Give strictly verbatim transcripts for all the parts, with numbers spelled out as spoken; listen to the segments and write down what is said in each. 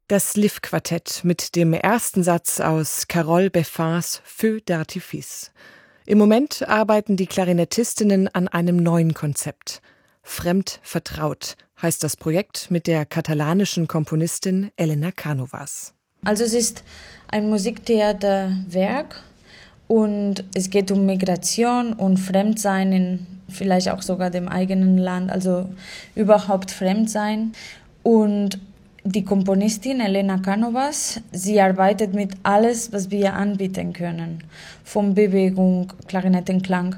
Das Liv-Quartett mit dem ersten Satz aus Carole Beffins Feu d'Artifice. Im Moment arbeiten die Klarinettistinnen an einem neuen Konzept. Fremd vertraut heißt das Projekt mit der katalanischen Komponistin Elena Cánovas. Also es ist ein Musiktheaterwerk und es geht um Migration und Fremdsein in vielleicht auch sogar dem eigenen Land, also überhaupt Fremdsein. Und die Komponistin Elena Cánovas, sie arbeitet mit alles, was wir anbieten können. Von Bewegung, Klarinettenklang,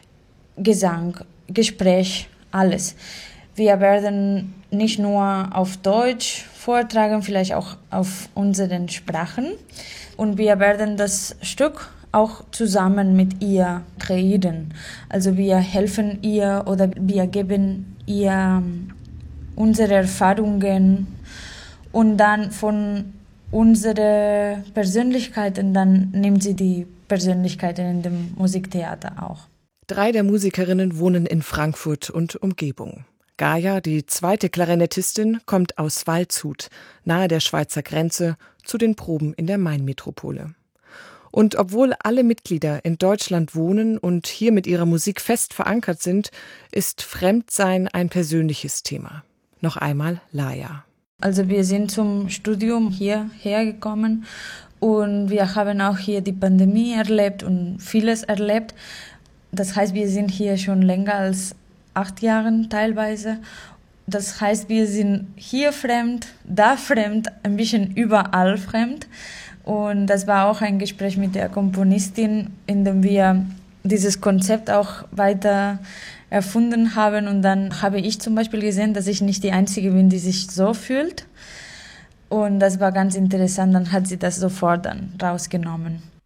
Gesang, Gespräch, alles. Wir werden nicht nur auf Deutsch vortragen, vielleicht auch auf unseren Sprachen. Und wir werden das Stück auch zusammen mit ihr kreieren. Also wir helfen ihr oder wir geben ihr unsere Erfahrungen und dann von unseren Persönlichkeiten, dann nimmt sie die Persönlichkeiten in dem Musiktheater auch. Drei der Musikerinnen wohnen in Frankfurt und Umgebung. Gaia, die zweite Klarinettistin, kommt aus Waldshut, nahe der Schweizer Grenze, zu den Proben in der Mainmetropole. Und obwohl alle Mitglieder in Deutschland wohnen und hier mit ihrer Musik fest verankert sind, ist Fremdsein ein persönliches Thema. Noch einmal Laia. Also wir sind zum Studium hierher gekommen und wir haben auch hier die Pandemie erlebt und vieles erlebt. Das heißt, wir sind hier schon länger als acht Jahre teilweise. Das heißt, wir sind hier fremd, da fremd, ein bisschen überall fremd. Und das war auch ein Gespräch mit der Komponistin, in dem wir dieses Konzept auch weiter erfunden haben. Und dann habe ich zum Beispiel gesehen, dass ich nicht die Einzige bin, die sich so fühlt. Und das war ganz interessant. Dann hat sie das sofort dann rausgenommen.